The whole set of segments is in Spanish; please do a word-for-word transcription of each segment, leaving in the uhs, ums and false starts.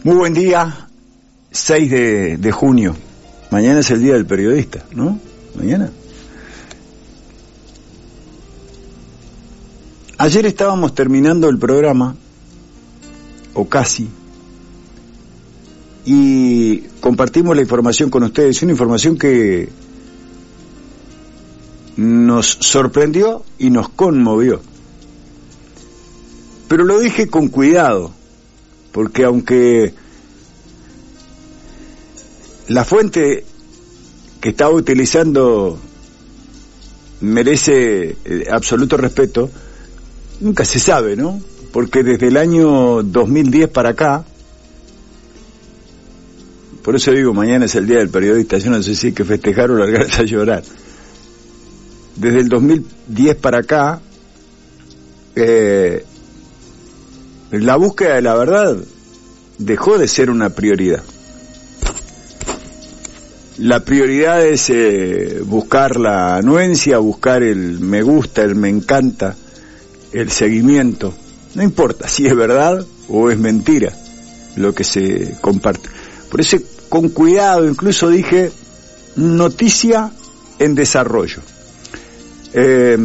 Muy buen día, seis de, de junio. Mañana es el Día del Periodista, ¿no? Mañana. Ayer estábamos terminando el programa, o casi, y compartimos la información con ustedes, una información que nos sorprendió y nos conmovió. Pero lo dije con cuidado, porque aunque la fuente que estaba utilizando merece eh, absoluto respeto, nunca se sabe, ¿no? Porque desde el año dos mil diez para acá, por eso digo, mañana es el Día del Periodista, yo no sé si hay que festejar o largarse a llorar. Desde el dos mil diez para acá, eh, la búsqueda de la verdad dejó de ser una prioridad. La prioridad es eh, buscar la anuencia, buscar el me gusta, el me encanta, el seguimiento. No importa si es verdad o es mentira lo que se comparte. Por eso, con cuidado, incluso dije noticia en desarrollo. Eh,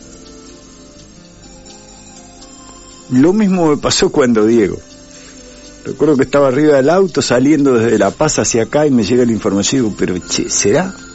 lo mismo me pasó cuando Diego. Recuerdo que estaba arriba del auto saliendo desde La Paz hacia acá y me llega la información y digo, pero che, ¿será?